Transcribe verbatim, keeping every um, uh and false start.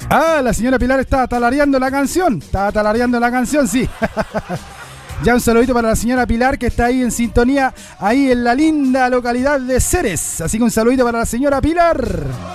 Ah, la señora Pilar está talareando la canción. Está talareando la canción, sí. Ya un saludito para la señora Pilar que está ahí en sintonía, ahí en la linda localidad de Ceres. Así que un saludito para la señora Pilar.